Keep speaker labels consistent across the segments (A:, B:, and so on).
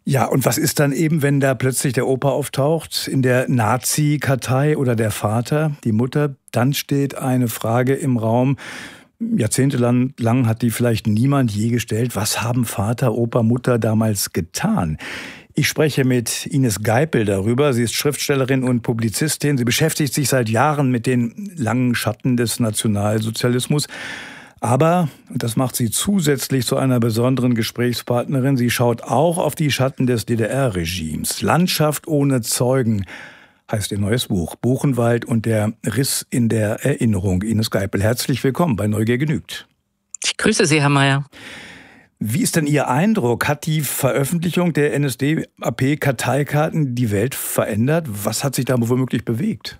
A: Ja, und was ist dann eben, wenn da plötzlich der Opa auftaucht in der Nazi-Kartei oder der Vater, die Mutter? Dann steht eine Frage im Raum. Jahrzehntelang hat die vielleicht niemand je gestellt. Was haben Vater, Opa, Mutter damals getan? Ich spreche mit Ines Geipel darüber. Sie ist Schriftstellerin und Publizistin. Sie beschäftigt sich seit Jahren mit den langen Schatten des Nationalsozialismus. Aber, und das macht sie zusätzlich zu einer besonderen Gesprächspartnerin, sie schaut auch auf die Schatten des DDR-Regimes. Landschaft ohne Zeugen heißt ihr neues Buch. Buchenwald und der Riss in der Erinnerung. Ines Geipel, herzlich willkommen bei Neugier genügt.
B: Ich grüße Sie, Herr Mayer.
A: Wie ist denn Ihr Eindruck? Hat die Veröffentlichung der NSDAP-Karteikarten die Welt verändert? Was hat sich da womöglich bewegt?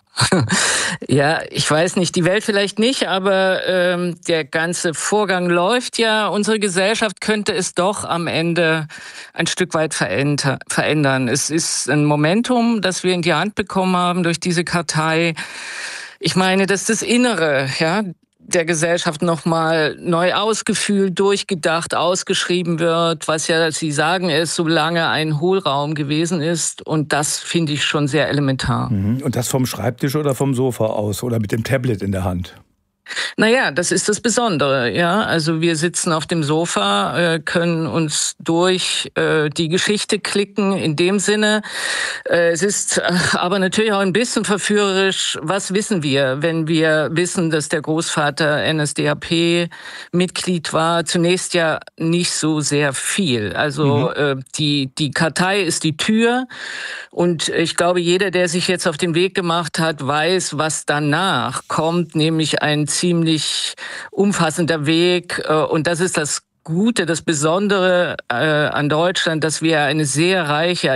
B: Ja, ich weiß nicht, die Welt vielleicht nicht, aber der ganze Vorgang läuft ja. Unsere Gesellschaft könnte es doch am Ende ein Stück weit verändern. Es ist ein Momentum, das wir in die Hand bekommen haben durch diese Kartei. Ich meine, dass das Innere, ja, der Gesellschaft nochmal neu ausgefühlt, durchgedacht, ausgeschrieben wird, was ja, Sie sagen, es so lange ein Hohlraum gewesen ist. Und das finde ich schon sehr elementar.
A: Und das vom Schreibtisch oder vom Sofa aus oder mit dem Tablet in der Hand?
B: Naja, das ist das Besondere, ja. Also wir sitzen auf dem Sofa, können uns durch die Geschichte klicken in dem Sinne. Es ist aber natürlich auch ein bisschen verführerisch. Was wissen wir, wenn wir wissen, dass der Großvater NSDAP-Mitglied war? Zunächst ja nicht so sehr viel. Also die Kartei ist die Tür. Und ich glaube, jeder, der sich jetzt auf den Weg gemacht hat, weiß, was danach kommt, nämlich ein ziemlich umfassender Weg. Und das ist das Gute, das Besondere an Deutschland, dass wir eine sehr reiche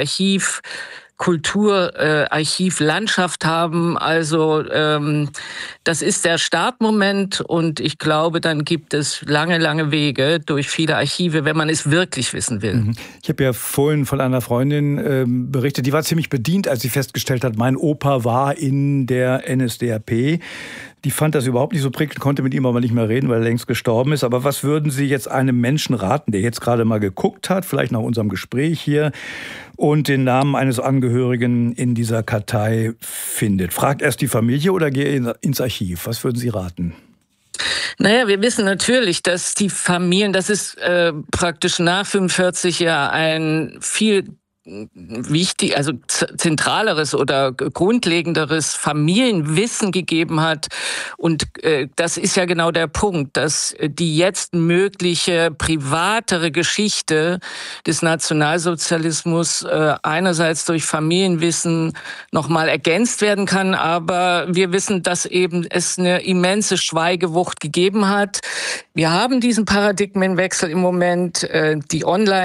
B: Archivlandschaft haben. Also das ist der Startmoment und ich glaube, dann gibt es lange, lange Wege durch viele Archive, wenn man es wirklich wissen will.
A: Ich habe ja vorhin von einer Freundin berichtet, die war ziemlich bedient, als sie festgestellt hat, mein Opa war in der NSDAP. Die fand das überhaupt nicht so prickelnd, konnte mit ihm aber nicht mehr reden, weil er längst gestorben ist. Aber was würden Sie jetzt einem Menschen raten, der jetzt gerade mal geguckt hat, vielleicht nach unserem Gespräch hier, und den Namen eines Angehörigen in dieser Kartei findet? Fragt erst die Familie oder gehe ins Archiv? Was würden Sie raten?
B: Naja, wir wissen natürlich, dass die Familien, das ist praktisch nach 45 ja ein viel wichtig, also zentraleres oder grundlegenderes Familienwissen gegeben hat. Und das ist ja genau der Punkt, dass die jetzt mögliche privatere Geschichte des Nationalsozialismus einerseits durch Familienwissen nochmal ergänzt werden kann, aber wir wissen, dass eben es eine immense Schweigewucht gegeben hat. Wir haben diesen Paradigmenwechsel im Moment, die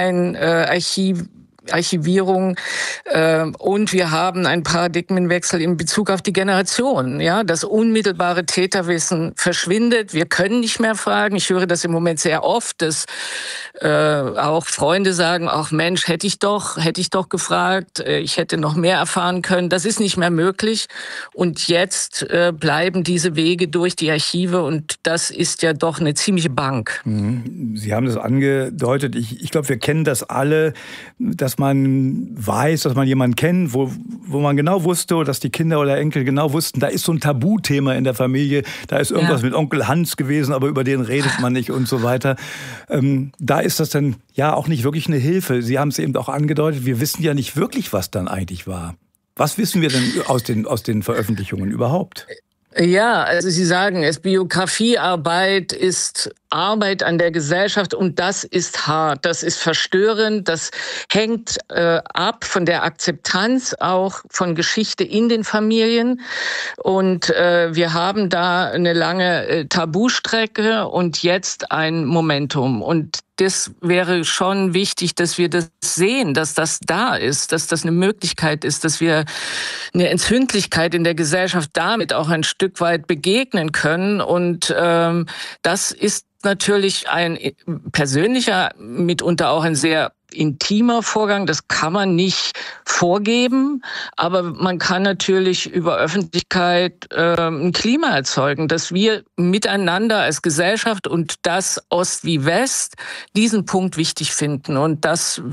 B: Archivierung und wir haben einen Paradigmenwechsel in Bezug auf die Generation. Ja, das unmittelbare Täterwissen verschwindet. Wir können nicht mehr fragen. Ich höre das im Moment sehr oft, dass auch Freunde sagen, ach Mensch, hätte ich doch gefragt, ich hätte noch mehr erfahren können. Das ist nicht mehr möglich. Und jetzt bleiben diese Wege durch die Archive und das ist ja doch eine ziemliche Bank.
A: Sie haben das angedeutet. Ich glaube, wir kennen das alle, dass man weiß, dass man jemanden kennt, wo man genau wusste, dass die Kinder oder Enkel genau wussten, da ist so ein Tabuthema in der Familie, da ist irgendwas mit Onkel Hans gewesen, aber über den redet man nicht und so weiter. Da ist das dann ja auch nicht wirklich eine Hilfe. Sie haben es eben auch angedeutet, wir wissen ja nicht wirklich, was dann eigentlich war. Was wissen wir denn aus den Veröffentlichungen überhaupt?
B: Ja, also Sie sagen es, Biografiearbeit ist Arbeit an der Gesellschaft und das ist hart, das ist verstörend, das hängt ab von der Akzeptanz auch von Geschichte in den Familien und wir haben da eine lange Tabustrecke und jetzt ein Momentum und das wäre schon wichtig, dass wir das sehen, dass das da ist, dass das eine Möglichkeit ist, dass wir eine Entzündlichkeit in der Gesellschaft damit auch ein Stück weit begegnen können. Und das ist natürlich ein persönlicher, mitunter auch ein sehr intimer Vorgang. Das kann man nicht vorgeben, aber man kann natürlich über Öffentlichkeit ein Klima erzeugen, dass wir miteinander als Gesellschaft und das Ost wie West diesen Punkt wichtig finden. Und das